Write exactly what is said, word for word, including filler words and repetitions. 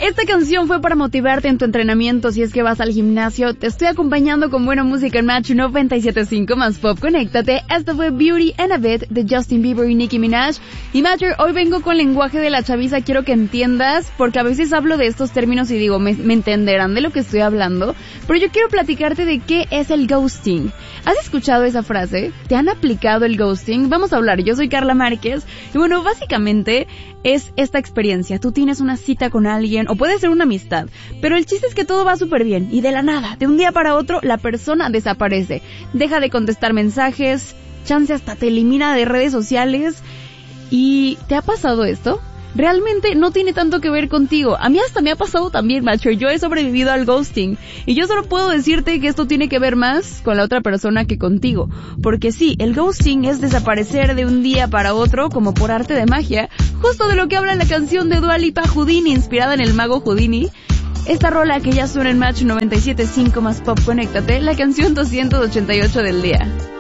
Esta canción fue para motivarte en tu entrenamiento si es que vas al gimnasio. Te estoy acompañando con buena música en Match noventa y siete punto cinco más pop. Conéctate. Esto fue Beauty and a Bit de Justin Bieber y Nicki Minaj. Y Matcher, hoy vengo con lenguaje de la chaviza. Quiero que entiendas, porque a veces hablo de estos términos y digo, me, me entenderán de lo que estoy hablando. Pero yo quiero platicarte de qué es el ghosting. ¿Has escuchado esa frase? ¿Te han aplicado el ghosting? Vamos a hablar. Yo soy Carla Márquez. Y bueno, básicamente es esta experiencia. Tú tienes una cita con alguien, o puede ser una amistad, pero el chiste es que todo va súper bien, y de la nada, de un día para otro, la persona desaparece. Deja de contestar mensajes, chance hasta te elimina de redes sociales. ¿Y te ha pasado esto? Realmente no tiene tanto que ver contigo. A mí hasta me ha pasado también, macho. Yo he sobrevivido al ghosting. Y yo solo puedo decirte que esto tiene que ver más con la otra persona que contigo. Porque sí, el ghosting es desaparecer de un día para otro como por arte de magia. Justo de lo que habla la canción de Dua Lipa, Houdini, inspirada en el mago Houdini. Esta rola que ya suena en Match noventa y siete punto cinco más pop. Conéctate, la canción doscientos ochenta y ocho del día.